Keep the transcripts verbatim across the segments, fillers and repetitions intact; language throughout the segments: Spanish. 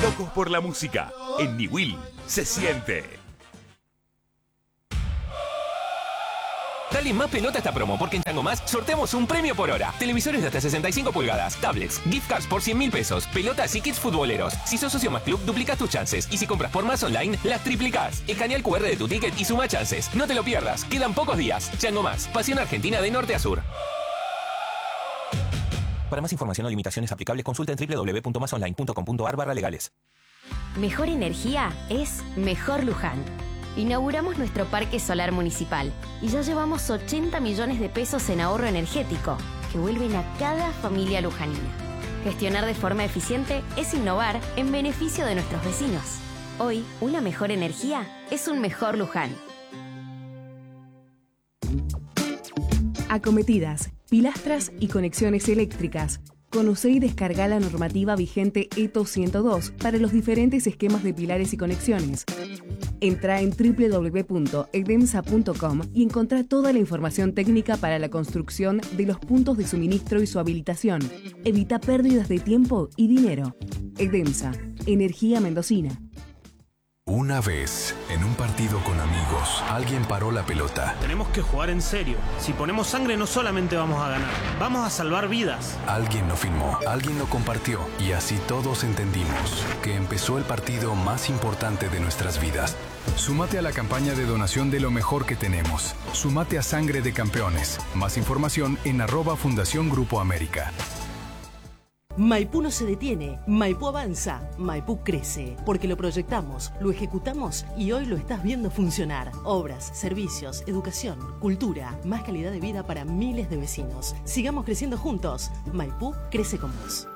Locos por la música. En Niwil se siente. Dale más pelota a esta promo, porque en Chango Más sorteamos un premio por hora. Televisores de hasta sesenta y cinco pulgadas, tablets, gift cards por cien mil pesos, pelotas y kits futboleros. Si sos socio Más Club, duplicás tus chances. Y si compras por Más Online, las triplicás. Escanea el cu erre de tu ticket y suma chances. No te lo pierdas, quedan pocos días. Chango Más, pasión argentina de norte a sur. Para más información o limitaciones aplicables, consulta en doble u doble u doble u punto más online punto com punto a r barra legales. Mejor energía es Mejor Luján. Inauguramos nuestro parque solar municipal y ya llevamos ochenta millones de pesos en ahorro energético que vuelven a cada familia lujanina. Gestionar de forma eficiente es innovar en beneficio de nuestros vecinos. Hoy, una mejor energía es un mejor Luján. Acometidas, pilastras y conexiones eléctricas. Conoce y descarga la normativa vigente E T O ciento dos para los diferentes esquemas de pilares y conexiones. Entra en doble u doble u doble u punto edemsa punto com y encontrá toda la información técnica para la construcción de los puntos de suministro y su habilitación. Evita pérdidas de tiempo y dinero. Edemsa, energía mendocina. Una vez, en un partido con amigos, alguien paró la pelota. Tenemos que jugar en serio. Si ponemos sangre no solamente vamos a ganar, vamos a salvar vidas. Alguien lo filmó, alguien lo compartió y así todos entendimos que empezó el partido más importante de nuestras vidas. Súmate a la campaña de donación de lo mejor que tenemos. Súmate a Sangre de Campeones. Más información en arroba Fundación Grupo América. Maipú no se detiene, Maipú avanza, Maipú crece, porque lo proyectamos, lo ejecutamos y hoy lo estás viendo funcionar. Obras, servicios, educación, cultura, más calidad de vida para miles de vecinos. Sigamos creciendo juntos. Maipú crece con vos.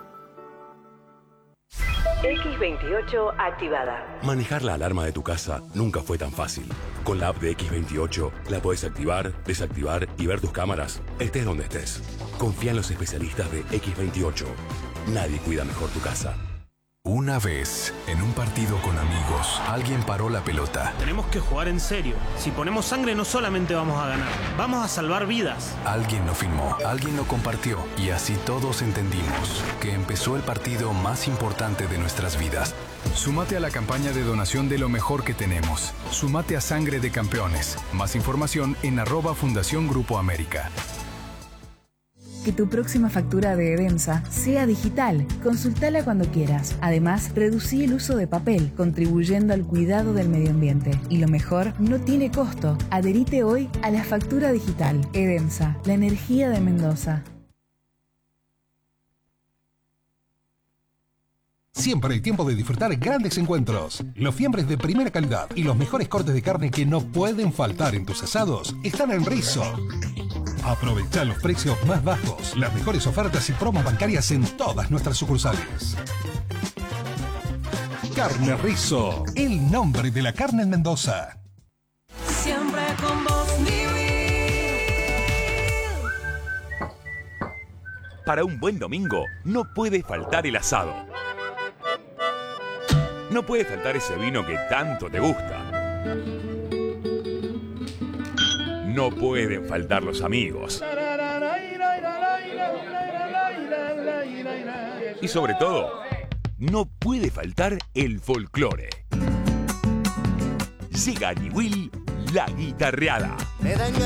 equis veintiocho activada. Manejar la alarma de tu casa nunca fue tan fácil. Con la app de equis veintiocho la podés activar, desactivar y ver tus cámaras, estés donde estés. Confía en los especialistas de equis veintiocho. Nadie cuida mejor tu casa. Una vez, en un partido con amigos, alguien paró la pelota. Tenemos que jugar en serio. Si ponemos sangre no solamente vamos a ganar, vamos a salvar vidas. Alguien lo filmó, alguien lo compartió y así todos entendimos que empezó el partido más importante de nuestras vidas. Súmate a la campaña de donación de lo mejor que tenemos. Súmate a Sangre de Campeones. Más información en arroba Fundación Grupo América. Que tu próxima factura de Edemsa sea digital. Consultala cuando quieras. Además, reducí el uso de papel, contribuyendo al cuidado del medio ambiente. Y lo mejor, no tiene costo. Adherite hoy a la factura digital. Edemsa, la energía de Mendoza. Siempre hay tiempo de disfrutar grandes encuentros. Los fiambres de primera calidad y los mejores cortes de carne que no pueden faltar en tus asados están en Rizzo. Aprovecha los precios más bajos, las mejores ofertas y promos bancarias en todas nuestras sucursales. Carne Rizzo, el nombre de la carne en Mendoza. Siempre con vos, Para un buen domingo no puede faltar el asado. No puede faltar ese vino que tanto te gusta. No pueden faltar los amigos. Y sobre todo, no puede faltar el folclore. Llega a Niwil la guitarreada.